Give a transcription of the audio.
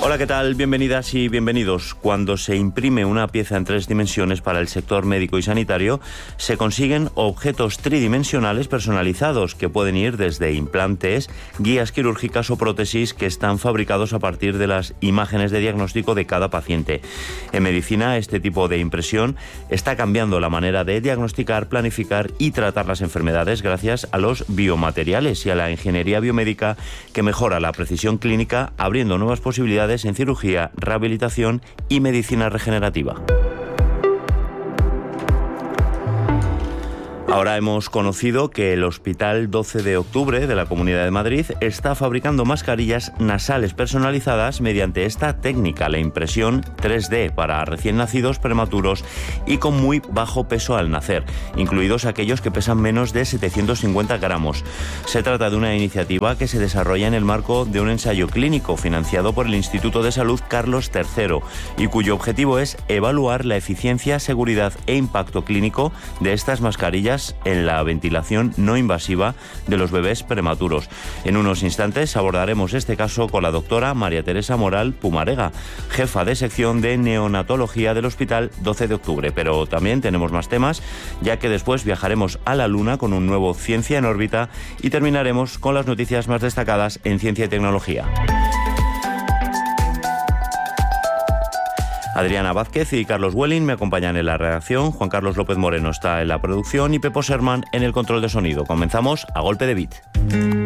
Hola, ¿qué tal? Bienvenidas y bienvenidos. Cuando se imprime una pieza en 3 dimensiones para el sector médico y sanitario, se consiguen objetos tridimensionales personalizados que pueden ir desde implantes, guías quirúrgicas o prótesis que están fabricados a partir de las imágenes de diagnóstico de cada paciente. En medicina, este tipo de impresión está cambiando la manera de diagnosticar, planificar y tratar las enfermedades gracias a los biomateriales y a la ingeniería biomédica que mejora la precisión clínica, abriendo nuevas posibilidades en cirugía, rehabilitación y medicina regenerativa. Ahora hemos conocido que el Hospital 12 de Octubre de la Comunidad de Madrid está fabricando mascarillas nasales personalizadas mediante esta técnica, la impresión 3D para recién nacidos prematuros y con muy bajo peso al nacer, incluidos aquellos que pesan menos de 750 gramos. Se trata de una iniciativa que se desarrolla en el marco de un ensayo clínico financiado por el Instituto de Salud Carlos III y cuyo objetivo es evaluar la eficiencia, seguridad e impacto clínico de estas mascarillas en la ventilación no invasiva de los bebés prematuros. En unos instantes abordaremos este caso con la doctora María Teresa Moral Pumarega, jefa de sección de neonatología del Hospital 12 de Octubre. Pero también tenemos más temas, ya que después viajaremos a la Luna con un nuevo Ciencia en órbita y terminaremos con las noticias más destacadas en ciencia y tecnología. Adriana Vázquez y Carlos Welling me acompañan en la redacción, Juan Carlos López Moreno está en la producción y Pepo Serman en el control de sonido. Comenzamos a golpe de beat.